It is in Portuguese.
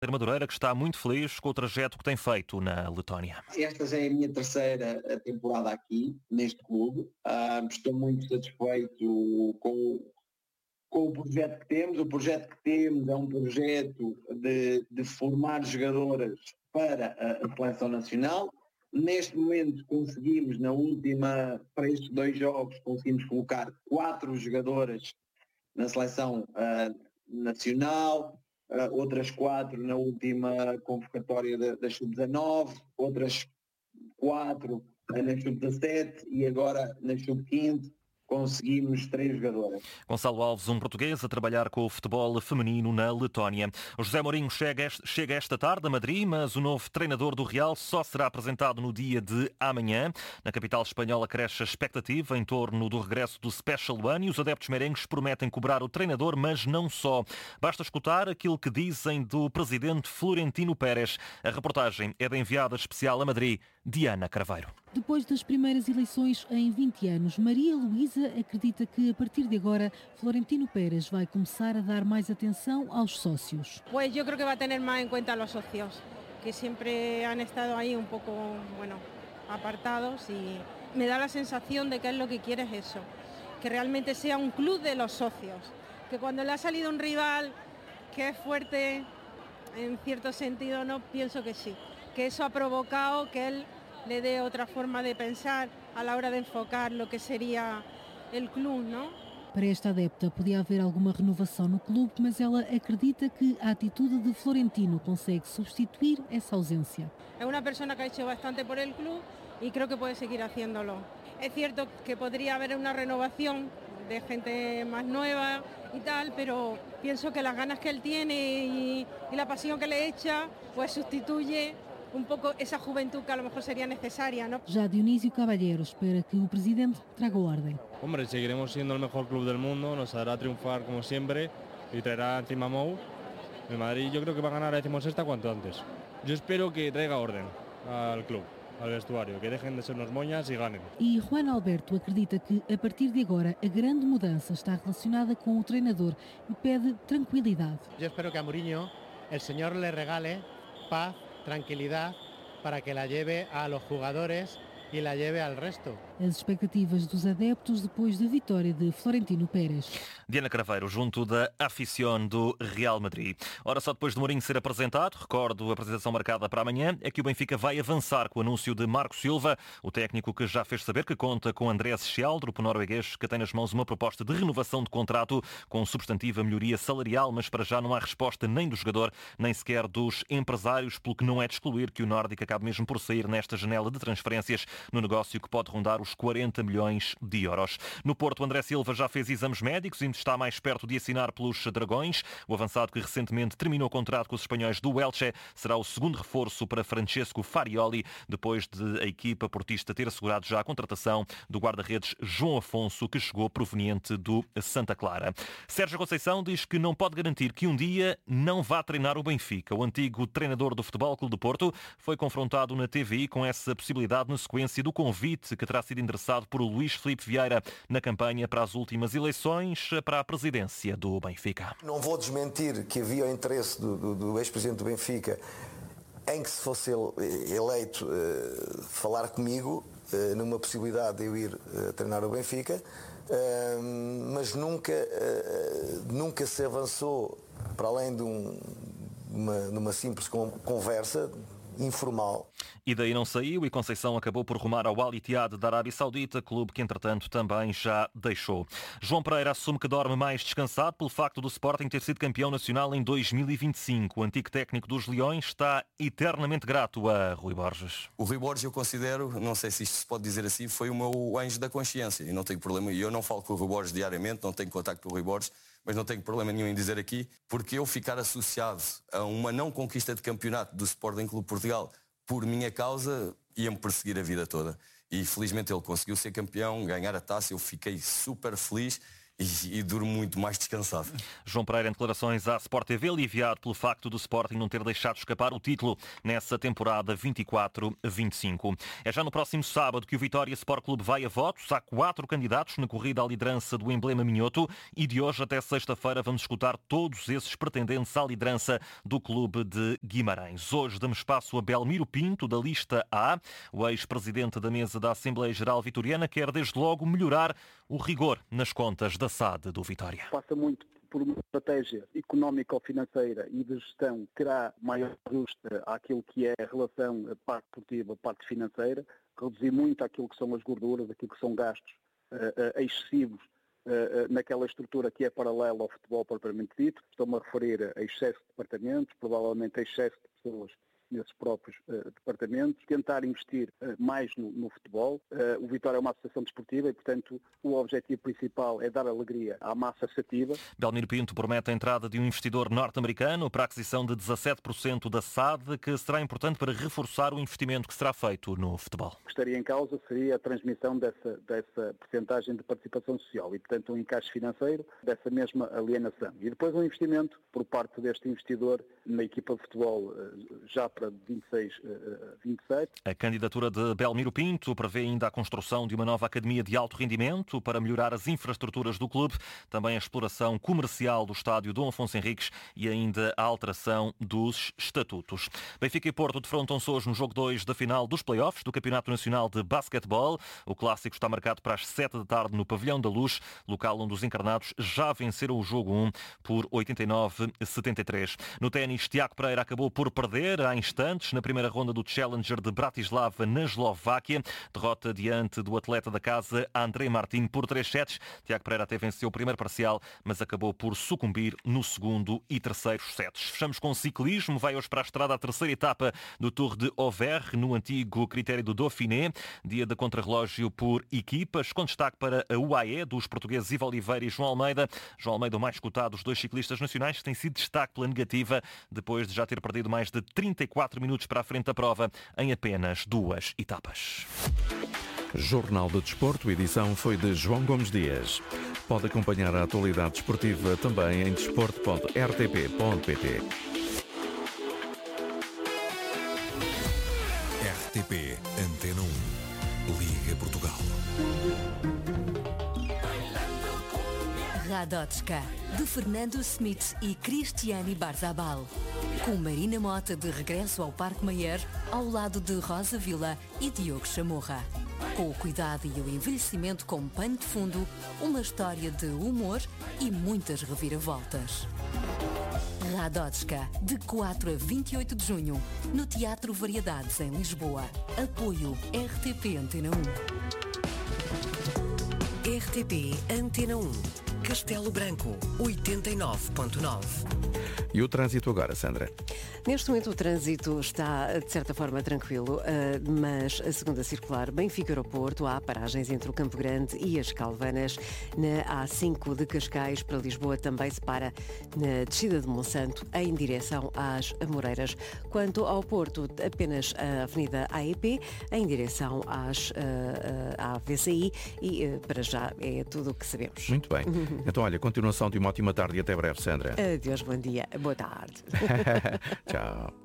Madureira, que está muito feliz com o trajeto que tem feito na Letónia. Esta já é a minha terceira temporada aqui, neste clube. Estou muito satisfeito com o projeto que temos. O projeto que temos é um projeto de formar jogadoras para a seleção nacional. Neste momento conseguimos, para estes 2 jogos, conseguimos colocar 4 jogadoras na seleção nacional, outras 4 na última convocatória da Sub-19, outras 4 na Sub-17 e agora na Sub-15 conseguimos 3 jogadoras. Gonçalo Alves, um português a trabalhar com o futebol feminino na Letónia. O José Mourinho chega esta tarde a Madrid, mas o novo treinador do Real só será apresentado no dia de amanhã. Na capital espanhola cresce a expectativa em torno do regresso do Special One e os adeptos merengues prometem cobrar o treinador, mas não só. Basta escutar aquilo que dizem do presidente Florentino Pérez. A reportagem é da enviada especial a Madrid, Diana Craveiro. Depois das primeiras eleições em 20 anos, Maria Luísa acredita que a partir de agora Florentino Pérez vai começar a dar mais atenção aos sócios. Pues yo creo que va a tener más en cuenta a los socios, que siempre han estado ahí un poco, apartados y me da la sensación de que él lo que quiere es eso, que realmente sea un club de los socios, que cuando le ha salido un rival que es fuerte en cierto sentido, no pienso que sí, que eso ha provocado que él le dé otra forma de pensar a la hora de enfocar lo que sería el club, ¿no? Para esta adepta podia haver alguma renovação no clube, mas ela acredita que a atitude de Florentino consegue substituir essa ausência. Es una persona que ha hecho bastante por el club y creo que puede seguir haciéndolo. Es cierto que podría haber una renovación de gente más nueva y tal, pero pienso que las ganas que él tiene y la pasión que le echa, pues sustituye un pouco essa juventude que a lo mejor sería necesaria, ¿no? Já Dionísio Caballero espera que o presidente traga ordem. Hombre, seguiremos siendo el mejor club del mundo, nos hará triunfar como siempre y traerá encima Mou. El Madrid yo creo que va a ganar la 16ª cuanto antes. Yo espero que traiga orden al club, al vestuario, que dejen de ser unos moñas y ganen. E Juan Alberto acredita que a partir de agora a grande mudança está relacionada com o treinador e pede tranquilidade. Yo espero que a Mourinho el Señor le regale paz, tranquilidad para que la lleve a los jugadores e la lleve al resto. As expectativas dos adeptos depois da vitória de Florentino Pérez. Diana Craveiro, junto da aficione do Real Madrid. Ora, só depois de Mourinho ser apresentado, recordo a apresentação marcada para amanhã, é que o Benfica vai avançar com o anúncio de Marco Silva, o técnico que já fez saber que conta com Andrés Schjelderup, o norueguês, que tem nas mãos uma proposta de renovação de contrato com substantiva melhoria salarial, mas para já não há resposta nem do jogador, nem sequer dos empresários, pelo que não é de excluir que o nórdico acabe mesmo por sair nesta janela de transferências no negócio que pode rondar os 40 milhões de euros. No Porto, André Silva já fez exames médicos e está mais perto de assinar pelos Dragões. O avançado que recentemente terminou o contrato com os espanhóis do Elche será o segundo reforço para Francesco Farioli, depois de a equipa portista ter assegurado já a contratação do guarda-redes João Afonso, que chegou proveniente do Santa Clara. Sérgio Conceição diz que não pode garantir que um dia não vá treinar o Benfica. O antigo treinador do Futebol Clube do Porto foi confrontado na TVI com essa possibilidade na sequência do convite que terá sido endereçado por Luís Filipe Vieira na campanha para as últimas eleições para a presidência do Benfica. Não vou desmentir que havia o interesse do ex-presidente do Benfica em que, se fosse eleito, falar comigo numa possibilidade de eu ir treinar o Benfica, mas nunca se avançou para além de uma simples conversa informal. E daí não saiu e Conceição acabou por rumar ao Al Ittihad da Arábia Saudita, clube que entretanto também já deixou. João Pereira assume que dorme mais descansado pelo facto do Sporting ter sido campeão nacional em 2025. O antigo técnico dos Leões está eternamente grato a Rui Borges. O Rui Borges eu considero, não sei se isto se pode dizer assim, foi o meu anjo da consciência e não tenho problema. Eu não falo com o Rui Borges diariamente, não tenho contacto com o Rui Borges, mas não tenho problema nenhum em dizer aqui, porque eu ficar associado a uma não conquista de campeonato do Sporting Clube Portugal por minha causa, ia-me perseguir a vida toda. E felizmente ele conseguiu ser campeão, ganhar a taça, eu fiquei super feliz e durmo muito mais descansado. João Pereira, em declarações à Sport TV, aliviado pelo facto do Sporting não ter deixado escapar o título nessa temporada 24-25. É já no próximo sábado que o Vitória Sport Clube vai a votos. Há 4 candidatos na corrida à liderança do emblema minhoto e de hoje até sexta-feira vamos escutar todos esses pretendentes à liderança do clube de Guimarães. Hoje damos espaço a Belmiro Pinto, da lista A. O ex-presidente da mesa da Assembleia Geral Vitoriana quer desde logo melhorar o rigor nas contas da SAD do Vitória. Passa muito por uma estratégia económico-financeira e de gestão que terá maior ajuste àquilo que é a relação parte esportiva, parte financeira, reduzir muito aquilo que são as gorduras, aquilo que são gastos excessivos naquela estrutura que é paralela ao futebol propriamente dito. Estou-me a referir a excesso de departamentos, provavelmente a excesso de pessoas nesses próprios departamentos, tentar investir mais no futebol. O Vitória é uma associação desportiva e, portanto, o objetivo principal é dar alegria à massa associativa. Belmiro Pinto promete a entrada de um investidor norte-americano para a aquisição de 17% da SAD, que será importante para reforçar o investimento que será feito no futebol. O que estaria em causa seria a transmissão dessa percentagem de participação social e, portanto, um encaixe financeiro dessa mesma alienação. E depois um investimento por parte deste investidor na equipa de futebol já para 26-27. A candidatura de Belmiro Pinto prevê ainda a construção de uma nova academia de alto rendimento para melhorar as infraestruturas do clube, também a exploração comercial do estádio Dom Afonso Henriques e ainda a alteração dos estatutos. Benfica e Porto defrontam-se hoje no jogo 2 da final dos play-offs do Campeonato Nacional de Basquetebol. O clássico está marcado para as 7 da tarde no Pavilhão da Luz, local onde os encarnados já venceram o jogo 1 por 89-73. No ténis, Tiago Pereira acabou por perder há instantes na primeira ronda do Challenger de Bratislava, na Eslováquia. Derrota diante do atleta da casa, Andrei Martin, por 3 sets. Tiago Pereira até venceu o primeiro parcial, mas acabou por sucumbir no segundo e terceiro sets. Fechamos com ciclismo. Vai hoje para a estrada a terceira etapa do Tour de Auvergne, no antigo critério do Dauphiné. Dia de contrarrelógio por equipas, com destaque para a UAE, dos portugueses Ivo Oliveira e João Almeida. João Almeida, o mais cotado dos 2 ciclistas nacionais, tem sido destaque pela negativa, depois de já ter perdido mais de 34 minutos para a frente da prova em apenas 2 etapas. Jornal do Desporto, edição foi de João Gomes Dias. Pode acompanhar a atualidade desportiva também em desporto.rtp.pt. RTP Antena 1. Liga Portugal. Radotska, de Fernando Smith e Cristiane Barzabal. Com Marina Mota de regresso ao Parque Mayer, ao lado de Rosa Vila e Diogo Chamorra. Com o cuidado e o envelhecimento como pano de fundo, uma história de humor e muitas reviravoltas. Radotska, de 4 a 28 de junho, no Teatro Variedades, em Lisboa. Apoio RTP Antena 1. RTP Antena 1. Castelo Branco, 89.9. E o trânsito agora, Sandra? Neste momento o trânsito está, de certa forma, tranquilo, mas a segunda circular Benfica Aeroporto, há paragens entre o Campo Grande e as Calvanas. Na A5 de Cascais para Lisboa também se para na descida de Monsanto em direção às Amoreiras. Quanto ao Porto, apenas a Avenida AEP em direção à VCI e para já é tudo o que sabemos. Muito bem. Então, olha, continuação de uma ótima tarde e até breve, Sandra. Adeus, bom dia, boa tarde. Tchau.